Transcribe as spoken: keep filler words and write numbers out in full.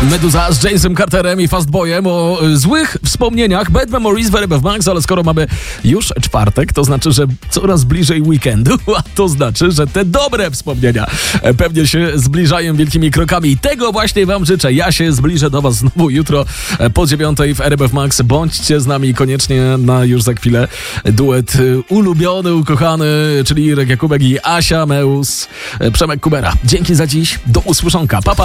Meduza z Jamesem Carterem i Fastboyem o złych wspomnieniach Bad Memories w R M F Max, ale skoro mamy już czwartek, to znaczy, że coraz bliżej weekendu, a to znaczy, że te dobre wspomnienia pewnie się zbliżają wielkimi krokami i tego właśnie wam życzę. Ja się zbliżę do was znowu jutro po dziewiątej w R M F Max. Bądźcie z nami koniecznie na już za chwilę duet ulubiony, ukochany, czyli Irek Jakubek i Asia Meus, Przemek Kubera. Dzięki za dziś, do usłyszonka, pa pa!